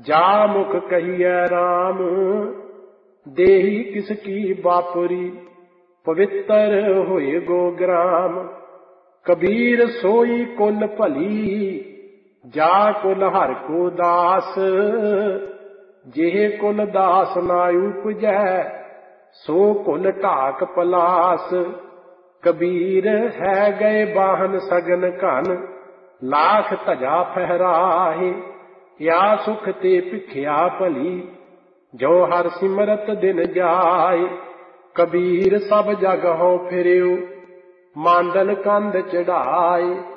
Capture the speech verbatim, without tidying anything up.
जा मुख कहिए राम, देही किसकी बापुरी, पवित्र होए गो ग्राम। कबीर सोई कुल भली, जा कुल हर को दास। जेह कुल दास ना उपजै, सो कुल ढाक पलास। कबीर है गए बाहन सगन घन, लाख धजा फहराहे। या सुख ते भिखिया भली, जो हर सिमरत दिन जाए। कबीर सब जग हों फिरियो, मांदन कंध चढ़ाए।